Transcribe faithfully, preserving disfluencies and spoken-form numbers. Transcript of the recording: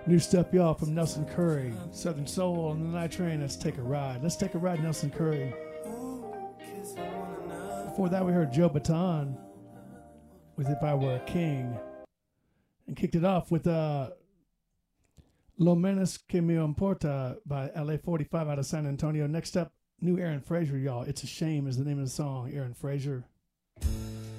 New stuff, y'all, from Nelson Curry. Southern Soul on the Night Train. Let's take a ride. Let's take a ride, Nelson Curry. Before that, we heard Joe Baton with If I Were a King. And kicked it off with uh, Lo Menos Que Me Importa by L A forty-five out of San Antonio. Next up, new Aaron Fraser, y'all. It's a Shame is the name of the song, Aaron Fraser.